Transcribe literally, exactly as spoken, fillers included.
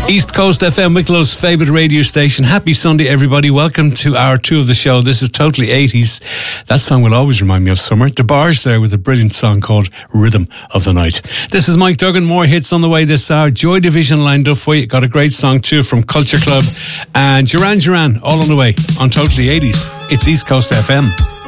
East Coast F M, Wicklow's favourite radio station. Happy Sunday, everybody. Welcome to hour two of the show. This is totally eighties. That song will always remind me of summer. DeBarge there with a brilliant song called Rhythm of the Night. This is Mike Duggan. More hits on the way this hour. Joy Division lined up for you. Got a great song too from Culture Club. And Duran Duran all on the way on Totally eighties. It's East Coast F M.